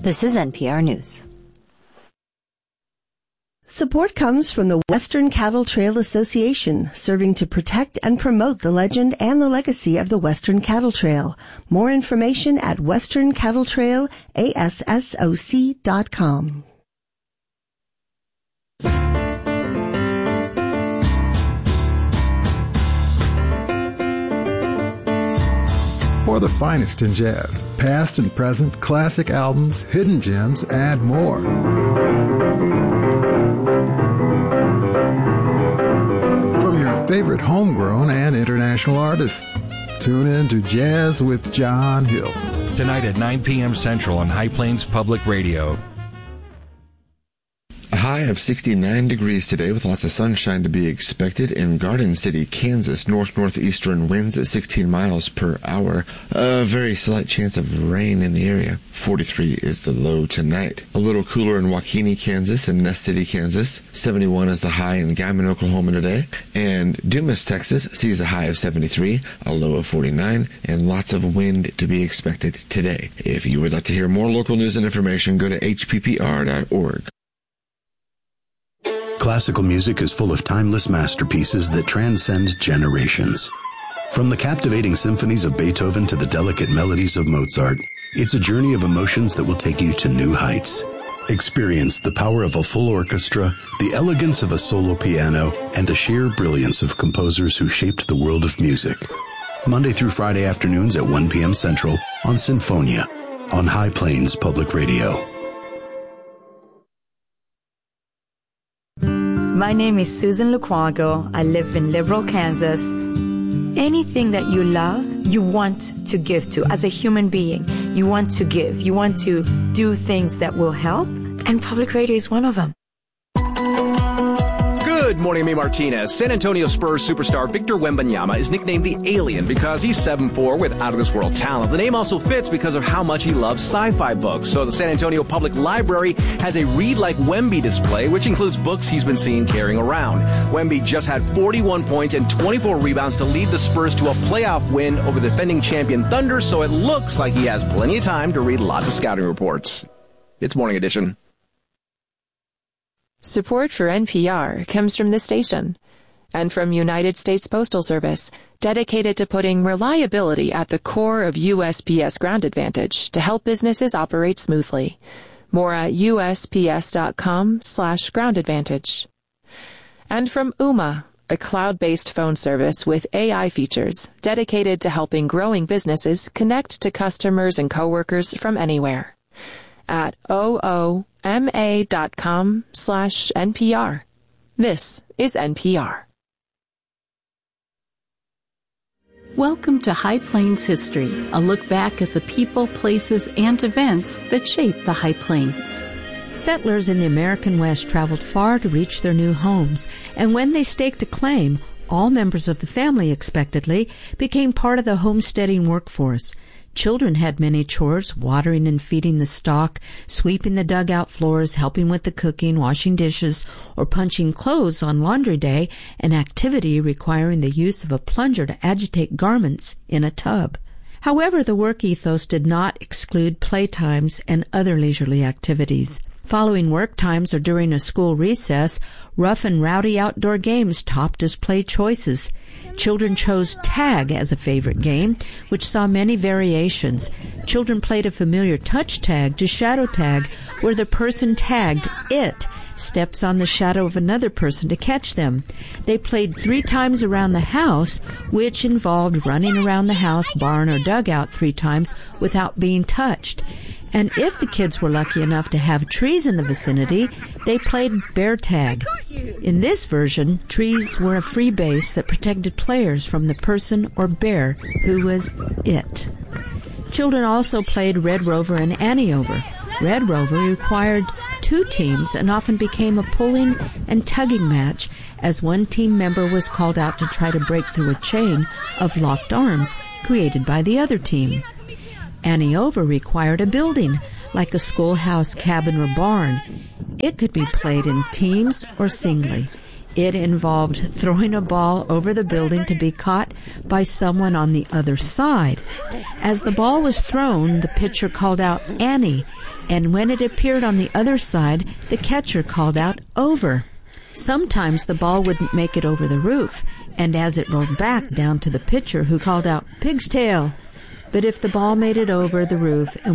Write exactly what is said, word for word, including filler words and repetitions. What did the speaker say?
This is N P R News. Support comes from the Western Cattle Trail Association, serving to protect and promote the legend and the legacy of the Western Cattle Trail. More information at western cattle trail a s s o c dot com. For the finest in jazz, past and present, classic albums, hidden gems, and more. From your favorite homegrown and international artists. Tune in to Jazz with John Hill. Tonight at nine p.m. Central on High Plains Public Radio. A high of sixty-nine degrees today with lots of sunshine to be expected in Garden City, Kansas. North-northeastern winds at sixteen miles per hour. A very slight chance of rain in the area. forty-three is the low tonight. A little cooler in Waukene, Kansas and Nest City, Kansas. seventy-one is the high in Guyman, Oklahoma today. And Dumas, Texas sees a high of seventy-three, a low of forty-nine, and lots of wind to be expected today. If you would like to hear more local news and information, go to h p p r dot org. Classical music is full of timeless masterpieces that transcend generations. From the captivating symphonies of Beethoven to the delicate melodies of Mozart, it's a journey of emotions that will take you to new heights. Experience the power of a full orchestra, the elegance of a solo piano, and the sheer brilliance of composers who shaped the world of music. Monday through Friday afternoons at one p.m. Central on Sinfonia on High Plains Public Radio. My name is Susan Luquago. I live in Liberal, Kansas. Anything that you love, you want to give to. As a human being, you want to give. You want to do things that will help, and public radio is one of them. Good morning, me Martinez. San Antonio Spurs superstar Victor Wembanyama is nicknamed the Alien because he's seven foot four with out-of-this-world talent. The name also fits because of how much he loves sci-fi books. So the San Antonio Public Library has a Read Like Wemby display, which includes books he's been seen carrying around. Wemby just had forty-one points and twenty-four rebounds to lead the Spurs to a playoff win over the defending champion Thunder, so it looks like he has plenty of time to read lots of scouting reports. It's Morning Edition. Support for N P R comes from this station and from United States Postal Service, dedicated to putting reliability at the core of U S P S Ground Advantage to help businesses operate smoothly. More at U S P S dot com slash ground advantage. And from Ooma, a cloud-based phone service with A I features dedicated to helping growing businesses connect to customers and coworkers from anywhere. At ooma dot com slash N P R. This is N P R. Welcome to High Plains History, a look back at the people, places, and events that shape the High Plains. Settlers in the American West traveled far to reach their new homes, and when they staked a claim, all members of the family expectedly became part of the homesteading workforce. Children had many chores, watering and feeding the stock, sweeping the dugout floors, helping with the cooking, washing dishes, or punching clothes on laundry day, an activity requiring the use of a plunger to agitate garments in a tub. However, the work ethos did not exclude playtimes and other leisurely activities. Following work times or during a school recess, rough and rowdy outdoor games topped as play choices. Children chose tag as a favorite game, which saw many variations. Children played a familiar touch tag to shadow tag, where the person tagged, it, steps on the shadow of another person to catch them. They played three times around the house, which involved running around the house, barn, or dugout three times without being touched. And if the kids were lucky enough to have trees in the vicinity, they played bear tag. In this version, trees were a free base that protected players from the person or bear who was it. Children also played Red Rover and Annie Over. Red Rover required two teams and often became a pulling and tugging match, as one team member was called out to try to break through a chain of locked arms created by the other team. Annie Over required a building, like a schoolhouse, cabin, or barn. It could be played in teams or singly. It involved throwing a ball over the building to be caught by someone on the other side. As the ball was thrown, the pitcher called out, "Annie," and when it appeared on the other side, the catcher called out, "Over." Sometimes the ball wouldn't make it over the roof, and as it rolled back down to the pitcher, who called out, "Pig's tail." But if the ball made it over the roof and